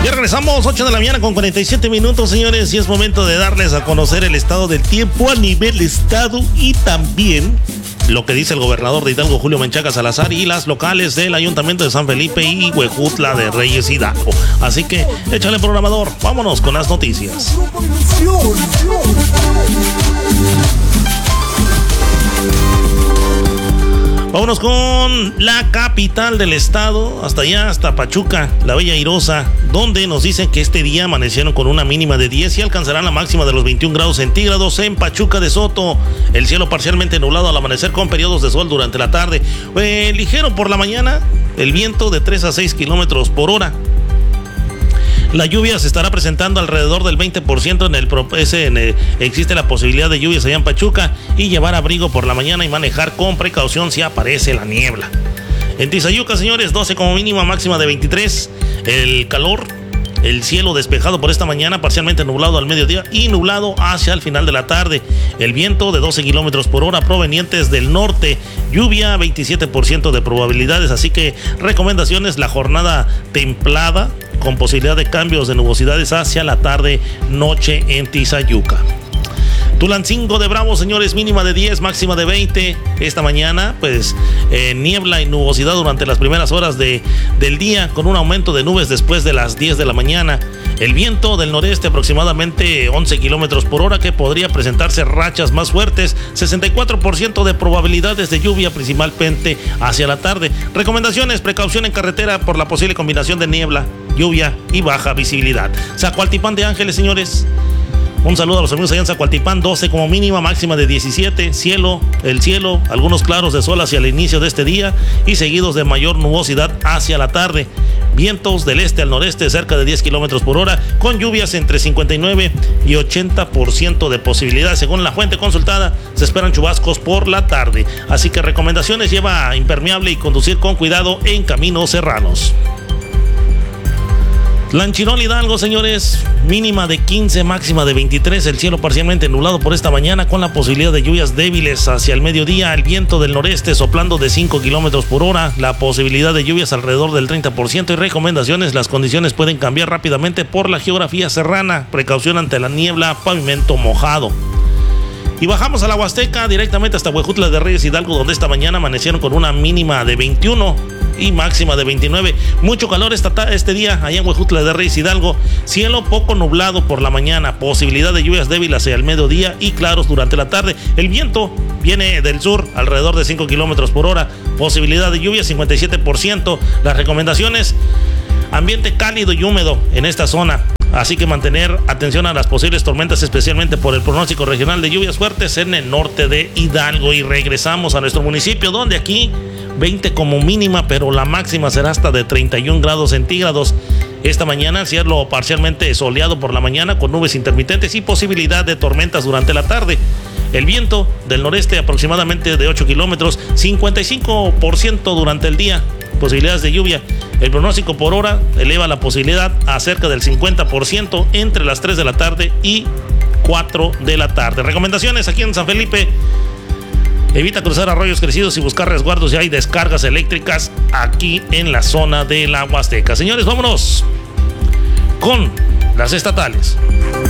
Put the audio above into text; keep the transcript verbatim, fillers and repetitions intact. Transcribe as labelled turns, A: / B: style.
A: Ya regresamos, ocho de la mañana con cuarenta y siete minutos, señores, y es momento de darles a conocer el estado del tiempo a nivel estado y también lo que dice el gobernador de Hidalgo, Julio Menchaca Salazar, y las locales del Ayuntamiento de San Felipe y Huejutla de Reyes Hidalgo. Así que échale, programador, vámonos con las noticias. Vámonos con la capital del estado, hasta allá, hasta Pachuca, la Bella Airosa, donde nos dicen que este día amanecieron con una mínima de diez y alcanzarán la máxima de los veintiún grados centígrados en Pachuca de Soto. El cielo parcialmente nublado al amanecer con periodos de sol durante la tarde. Eh, ligero por la mañana, el viento de tres a seis kilómetros por hora. La lluvia se estará presentando alrededor del veinte por ciento en el, ese, en el existe la posibilidad de lluvias allá en Pachuca y llevar abrigo por la mañana y manejar con precaución si aparece la niebla. En Tizayuca, señores, doce como mínima, máxima de veintitrés. El calor, el cielo despejado por esta mañana, parcialmente nublado al mediodía y nublado hacia el final de la tarde. El viento de doce kilómetros por hora provenientes del norte. Lluvia, veintisiete por ciento de probabilidades, así que recomendaciones, la jornada templada con posibilidad de cambios de nubosidades hacia la tarde, noche en Tizayuca. Tulancingo de Bravo, señores, mínima de diez, máxima de veinte. Esta mañana, pues, eh, niebla y nubosidad durante las primeras horas de, del día, con un aumento de nubes después de las diez de la mañana. El viento del noreste aproximadamente once kilómetros por hora, que podría presentarse rachas más fuertes. sesenta y cuatro por ciento de probabilidades de lluvia, principalmente hacia la tarde. Recomendaciones, precaución en carretera por la posible combinación de niebla, lluvia y baja visibilidad. Zacualtipán de Ángeles, señores. Un saludo a los amigos allá en Zacualtipán, doce como mínima, máxima de diecisiete. Cielo, el cielo, algunos claros de sol hacia el inicio de este día y seguidos de mayor nubosidad hacia la tarde. Vientos del este al noreste cerca de diez kilómetros por hora, con lluvias entre cincuenta y nueve y ochenta por ciento de posibilidad. Según la fuente consultada, se esperan chubascos por la tarde. Así que recomendaciones: lleva impermeable y conducir con cuidado en caminos serranos. Lanchirol Hidalgo, señores, mínima de quince, máxima de veintitrés. El cielo parcialmente nublado por esta mañana con la posibilidad de lluvias débiles hacia el mediodía. El viento del noreste soplando de cinco kilómetros por hora. La posibilidad de lluvias alrededor del treinta por ciento. Y recomendaciones: las condiciones pueden cambiar rápidamente por la geografía serrana. Precaución ante la niebla, pavimento mojado. Y bajamos a la Huasteca directamente hasta Huejutla de Reyes Hidalgo, donde esta mañana amanecieron con una mínima de veintiuno y máxima de veintinueve. Mucho calor esta, este día allá en Huejutla de Reyes Hidalgo. Cielo poco nublado por la mañana, posibilidad de lluvias débiles hacia el mediodía y claros durante la tarde. El viento viene del sur alrededor de cinco kilómetros por hora, posibilidad de lluvia cincuenta y siete por ciento. Las recomendaciones: ambiente cálido y húmedo en esta zona. Así que mantener atención a las posibles tormentas, especialmente por el pronóstico regional de lluvias fuertes en el norte de Hidalgo. Y regresamos a nuestro municipio, donde aquí veinte como mínima, pero la máxima será hasta de treinta y un grados centígrados. Esta mañana, cielo parcialmente soleado por la mañana, con nubes intermitentes y posibilidad de tormentas durante la tarde. El viento del noreste aproximadamente de ocho kilómetros, cincuenta y cinco por ciento durante el día. Posibilidades de lluvia. El pronóstico por hora eleva la posibilidad a cerca del cincuenta por ciento entre las tres de la tarde y cuatro de la tarde. Recomendaciones aquí en San Felipe: evita cruzar arroyos crecidos y buscar resguardos. Ya hay descargas eléctricas aquí en la zona de la Huasteca. Señores, vámonos con las estatales.